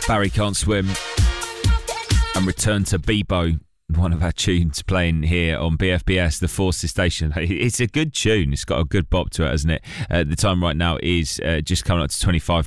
Barry Can't Swim, and Return to Bebo, one of our tunes playing here on BFBS, the Forces station. It's a good tune. It's got a good bop to it, hasn't it? The time right now is just coming up to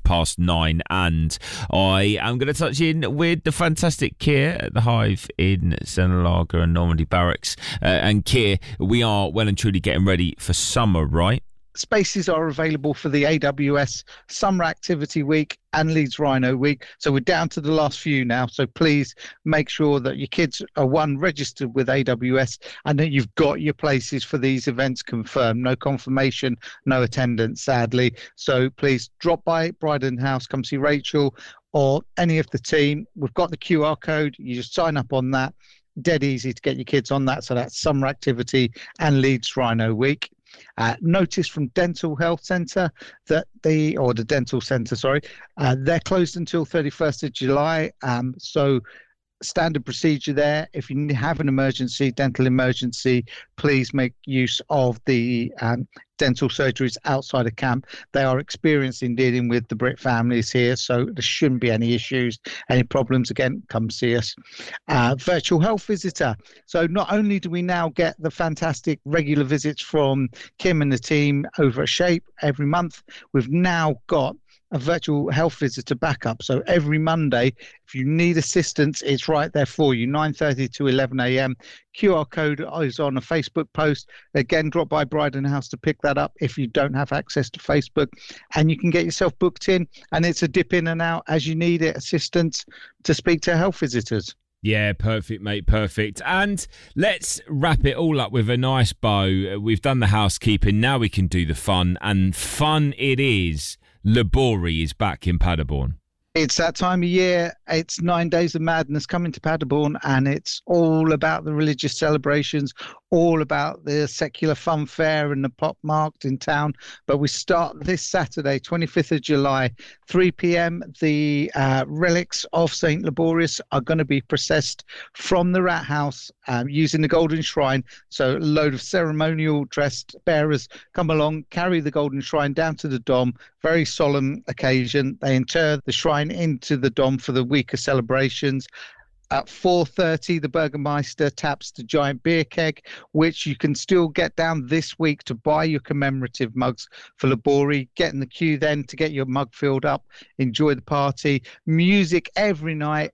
9:25, and I am going to touch in with the fantastic Keir at the Hive in Senalaga and Normandy Barracks. And Keir, we are well and truly getting ready for summer, right? Spaces are available for the AWS Summer Activity Week and Leeds Rhino Week. So we're down to the last few now. So please make sure that your kids are, one, registered with AWS, and that you've got your places for these events confirmed. No confirmation, no attendance, sadly. So please drop by Bryden House, come see Rachel or any of the team. We've got the QR code. You just sign up on that. Dead easy to get your kids on that. So that's Summer Activity and Leeds Rhino Week. Notice from Dental Health Centre that the Dental Centre, they're closed until 31st of July. So standard procedure there. If you have an emergency, dental emergency, please make use of the dental surgeries outside of camp. They are experienced in dealing with the Brit families here, so there shouldn't be any issues, any problems. Again, come see us. Virtual health visitor. So not only do we now get the fantastic regular visits from Kim and the team over at Shape every month, we've now got a virtual health visitor backup. So every Monday, if you need assistance, it's right there for you, 9:30 to 11 a.m. QR code is on a Facebook post. Again, drop by Bryden House to pick that up if you don't have access to Facebook, and you can get yourself booked in, and it's a dip in and out as you need it, assistance to speak to health visitors. Yeah, perfect, mate, perfect. And let's wrap it all up with a nice bow. We've done the housekeeping, now we can do the fun, and fun it is. Labori is back in Paderborn. It's that time of year. It's 9 Days of Madness coming to Paderborn, and it's all about the religious celebrations, all about the secular fun fair and the pop market in town. But we start this Saturday, 25th of July, 3 p.m. The relics of St. Laborius are going to be processed from the Rat House using the Golden Shrine. So a load of ceremonial dressed bearers come along, carry the Golden Shrine down to the Dom. Very solemn occasion. They inter the shrine into the Dom for the week of celebrations. At 4:30, the Burgermeister taps the giant beer keg, which you can still get down this week to buy your commemorative mugs for Labori. Get in the queue then to get your mug filled up. Enjoy the party. Music every night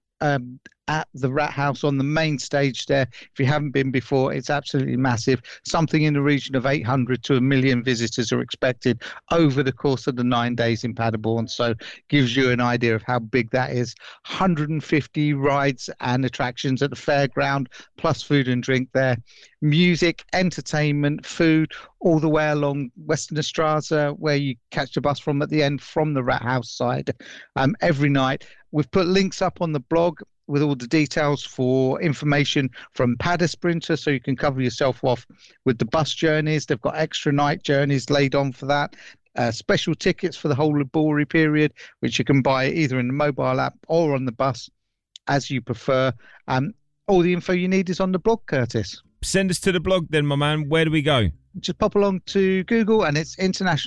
at the Rat House on the main stage there. If you haven't been before, it's absolutely massive. Something in the region of 800 to 1 million visitors are expected over the course of the 9 days in Paderborn. So gives you an idea of how big that is. 150 rides and attractions at the fairground, plus food and drink there. Music, entertainment, food, all the way along Westerner where you catch the bus from at the end from the Rat House side every night. We've put links up on the blog with all the details for information from Padder Sprinter, so you can cover yourself off with the bus journeys. They've got extra night journeys laid on for that. Special tickets for the whole Labori period, which you can buy either in the mobile app or on the bus, as you prefer. All the info you need is on the blog, Curtis. Send us to the blog then, my man. Where do we go? Just pop along to Google, and it's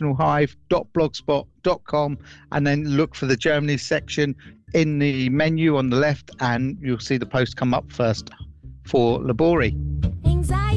internationalhive.blogspot.com, and then look for the Germany section in the menu on the left, and you'll see the post come up first for Labori.